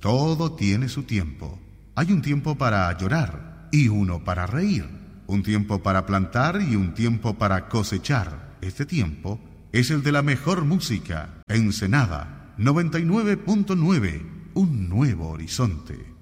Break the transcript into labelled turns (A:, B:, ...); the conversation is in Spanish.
A: Todo tiene su tiempo. Hay un tiempo para llorar y uno para reír. Un tiempo para plantar y un tiempo para cosechar. Este tiempo es el de la mejor música. Ensenada 99.9, un nuevo horizonte.